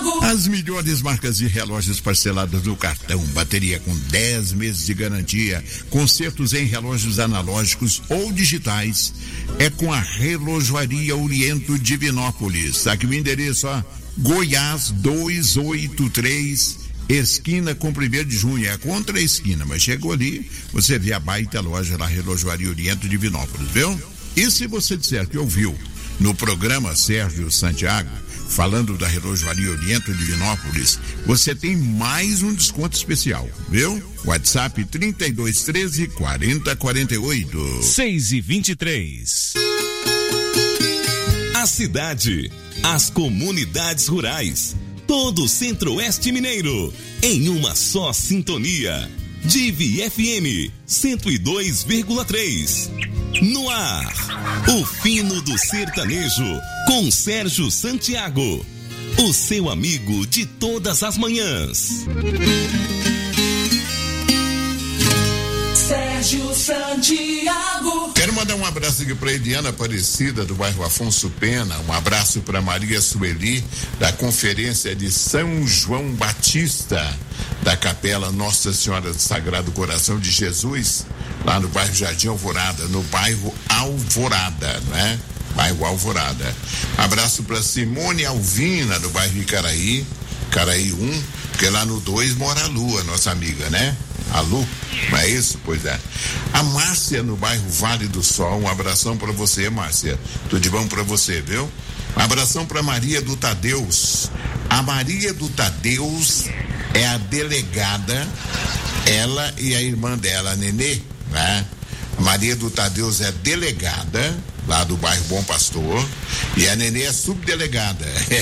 Santiago. As melhores marcas de relógios parceladas no cartão, bateria com 10 meses de garantia, consertos em relógios analógicos ou digitais, é com a Relojoaria Oriento Divinópolis. Tá aqui o endereço, ó, Goiás 283, esquina com 1º de junho, é contra a esquina, mas chegou ali, você vê a baita loja lá, Relojoaria Oriento Divinópolis, viu? E se você disser que ouviu no programa Sérgio Santiago, falando da Relojoaria Oriento Divinópolis, você tem mais um desconto especial, viu? WhatsApp 3213 4048. 6h23. A cidade, as comunidades rurais, todo o Centro-Oeste Mineiro, em uma só sintonia. Divi FM 102,3. No ar, o fino do sertanejo, com Sérgio Santiago, o seu amigo de todas as manhãs. Sérgio Santiago. Quero mandar um abraço aqui para Eliana Aparecida, do bairro Afonso Pena, um abraço para Maria Sueli, da Conferência de São João Batista, da Capela Nossa Senhora do Sagrado Coração de Jesus, lá no bairro Jardim Alvorada, no bairro Alvorada, né? Bairro Alvorada. Abraço para Simone Alvina, do bairro Icaraí, Icaraí 1, porque lá no 2 mora a Lu, a nossa amiga, né? A Lu, não é isso? Pois é. A Márcia, no bairro Vale do Sol, um abração para você, Márcia. Tudo de bom para você, viu? Um abração para Maria do Tadeus. A Maria do Tadeus é a delegada, ela e a irmã dela, a Nenê, né? A Maria do Tadeus é delegada, lá do bairro Bom Pastor, e a Nenê é subdelegada.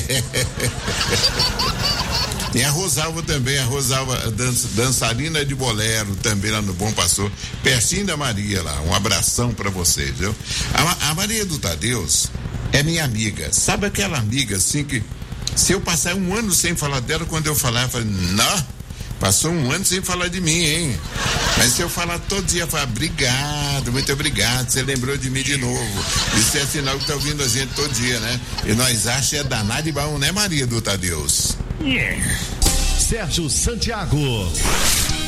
E a Rosalva também, a Rosalva dançarina de bolero, também lá no Bom Pastor, pertinho da Maria lá. Um abração pra vocês, viu? A Maria do Tadeus é minha amiga. Sabe aquela amiga assim que, se eu passar um ano sem falar dela, quando eu falar, eu falo, não, passou um ano sem falar de mim, hein? Mas se eu falar todo dia, eu falo, obrigado, muito obrigado, você lembrou de mim de novo. Isso é sinal que tá ouvindo a gente todo dia, né? E nós achamos é danado e bom, né, Maria do Tadeus? Sérgio Santiago.